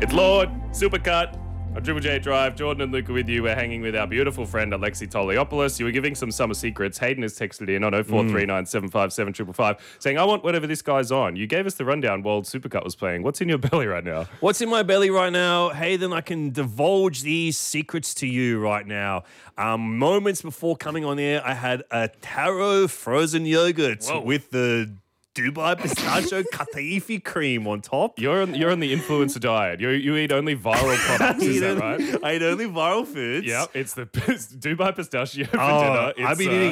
It's Lord, Supercut, on Triple J Drive. Jordan and Luca with you. We're hanging with our beautiful friend Alexi Toliopoulos. You were giving some summer secrets. Hayden has texted in on 0439 757 555 saying, I want whatever this guy's on. You gave us the rundown while Supercut was playing. What's in your belly right now? What's in my belly right now? Hayden, I can divulge these secrets to you right now. Moments before coming on air, I had a taro frozen yogurt with the Dubai pistachio kata'ifi cream on top. You're on the influencer diet. You eat only viral products, is that right? I eat only viral foods. Yeah, it's the Dubai pistachio for Oh, dinner. It's, I've been eating